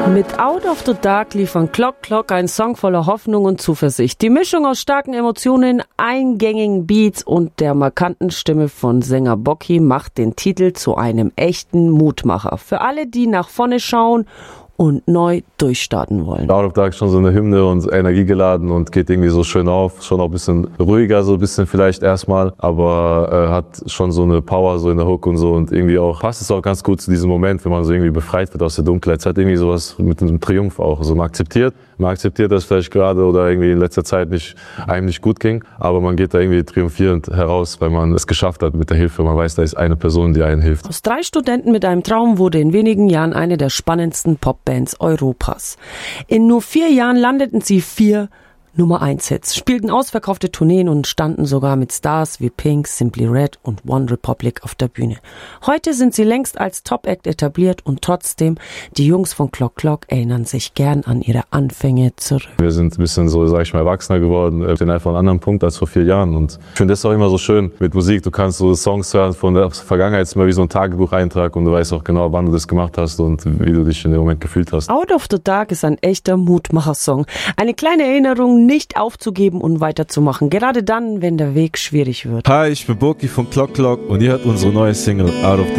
Mit Out of the Dark liefern Clock Clock ein Song voller Hoffnung und Zuversicht. Die Mischung aus starken Emotionen, eingängigen Beats und der markanten Stimme von Sänger Bocky macht den Titel zu einem echten Mutmacher. Für alle, die nach vorne schauen und neu durchstarten wollen. Out of Dark ist schon so eine Hymne und energiegeladen und geht irgendwie so schön auf. Schon auch ein bisschen ruhiger, so ein bisschen vielleicht erstmal, aber hat schon so eine Power so in der Hook und so und irgendwie auch passt es auch ganz gut zu diesem Moment, wenn man so irgendwie befreit wird aus der Dunkelheit. Es hat irgendwie sowas mit einem Triumph auch. Also man akzeptiert, dass es vielleicht gerade oder irgendwie in letzter Zeit einem nicht gut ging, aber man geht da irgendwie triumphierend heraus, weil man es geschafft hat mit der Hilfe. Man weiß, da ist eine Person, die einen hilft. Aus 3 Studenten mit einem Traum wurde in wenigen Jahren eine der spannendsten Popbands Europas. In nur 4 Jahren landeten sie 4 Nummer-1-Hits, spielten ausverkaufte Tourneen und standen sogar mit Stars wie Pink, Simply Red und One Republic auf der Bühne. Heute sind sie längst als Top-Act etabliert und trotzdem, die Jungs von Clock Clock erinnern sich gern an ihre Anfänge zurück. Wir sind ein bisschen so, sag ich mal, erwachsener geworden, sind einfach an einem anderen Punkt als vor 4 Jahren und ich finde das auch immer so schön mit Musik. Du kannst so Songs hören von der Vergangenheit, ist immer wie so ein Tagebucheintrag und du weißt auch genau, wann du das gemacht hast und wie du dich in dem Moment gefühlt hast. Out of the Dark ist ein echter Mutmacher-Song. Eine kleine Erinnerung, nicht aufzugeben und weiterzumachen, gerade dann, wenn der Weg schwierig wird. Hi, ich bin Boki von Clock Clock und ihr hört unsere neue Single Out of the